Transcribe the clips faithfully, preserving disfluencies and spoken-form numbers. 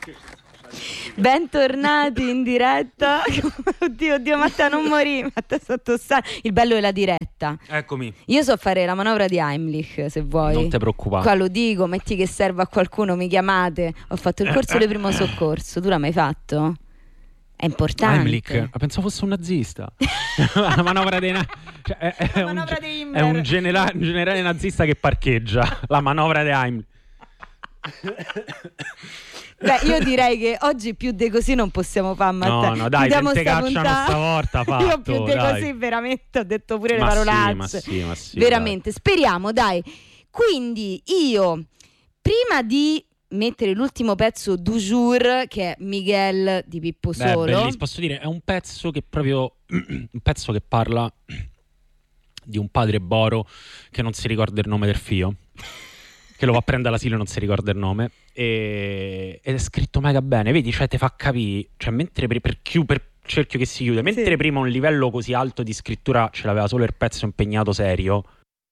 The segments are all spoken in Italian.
Bentornati in diretta. Oddio, oddio, Matteo, non morì. Matteo sta tossando. Il bello è la diretta. Eccomi. Io so fare la manovra di Heimlich, se vuoi. Non ti preoccupare. Qua lo dico, metti che serve a qualcuno, mi chiamate. Ho fatto il corso di primo soccorso. Tu l'hai mai fatto? È importante. Heimlich, pensavo fosse un nazista. La manovra dei na- cioè, è, è, la un, manovra di è un genera- generale nazista che parcheggia. La manovra di Heimlich. Beh, io direi che oggi più di così non possiamo fare, Matteo. No, no, dai, te cacciano stavolta fatto, io più di dai. così veramente ho detto pure ma le parolacce. Sì, ma sì, ma sì, veramente, dai. Speriamo, dai. Quindi io, prima di mettere l'ultimo pezzo du jour, che è Miguel di Pippo Beh, Solo. bellissimo, posso dire, è un pezzo che proprio un pezzo che parla di un padre boro che non si ricorda il nome del figlio, che lo va a prendere all'asilo e non si ricorda il nome, e... ed è scritto mega bene, vedi, cioè te fa capire, cioè mentre per, per, chiu, per cerchio che si chiude, mentre sì. Prima un livello così alto di scrittura ce l'aveva solo il pezzo impegnato serio,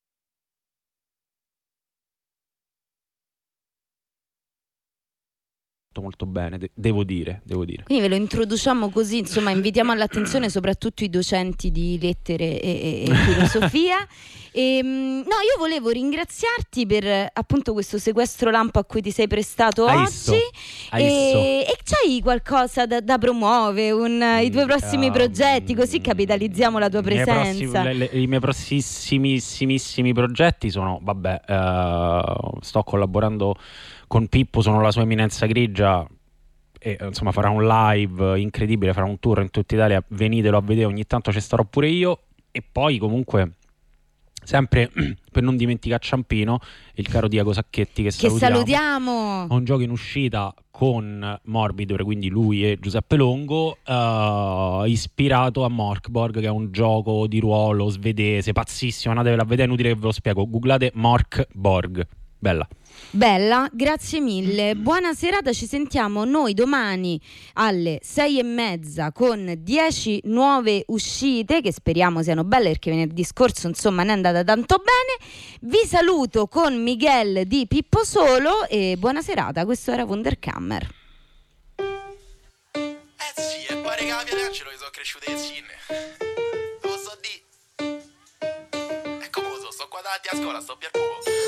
molto bene, de- devo dire, devo dire. Quindi ve lo introduciamo così, insomma, invitiamo all'attenzione soprattutto i docenti di lettere e, e filosofia. E, no, io volevo ringraziarti per appunto questo sequestro lampo a cui ti sei prestato Hai oggi. visto? Hai e, visto? e c'hai qualcosa da, da promuovere, un, mm, i tuoi prossimi um, progetti, così capitalizziamo la tua presenza. I miei, prossimi, le, le, i miei prossimissimissimi progetti sono, vabbè, uh, sto collaborando con Pippo, sono la sua eminenza grigia e insomma farà un live incredibile, farà un tour in tutta Italia, venitelo a vedere, ogni tanto ci starò pure io. E poi comunque sempre per non dimenticare Ciampino, il caro Diego Sacchetti che, che salutiamo, salutiamo. Ho un gioco in uscita con Morbidore, quindi lui e Giuseppe Longo, uh, ispirato a Morkborg, che è un gioco di ruolo svedese pazzissimo, andatevelo a vedere, è inutile che ve lo spiego, googlate Morkborg. Bella. Bella, grazie mille. Buona serata, ci sentiamo noi domani alle sei e mezza con dieci nuove uscite che speriamo siano belle, perché venerdì scorso insomma ne è andata tanto bene. Vi saluto con Miguel di Pippo Solo e buona serata. Questo era Wunderkammer. Eh sì, e pare che la Pianangelo che sono cresciute insieme. Lo so di. E come lo so, sto qua davanti a scuola, sto per poco.